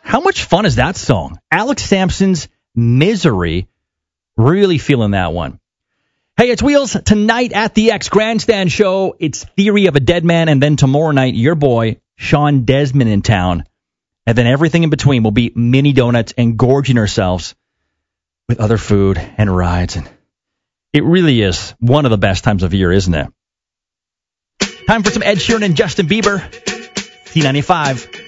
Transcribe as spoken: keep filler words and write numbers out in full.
How much fun is that song? Alex Sampson's Misery. Really feeling that one. Hey, it's Wheels tonight at the X Grandstand Show. It's Theory of a Dead Man, and then tomorrow night, your boy, Sean Desmond in town. And then everything in between will be mini donuts and gorging ourselves with other food and rides. And it really is one of the best times of year, isn't it? Time for some Ed Sheeran and Justin Bieber. T ninety-five.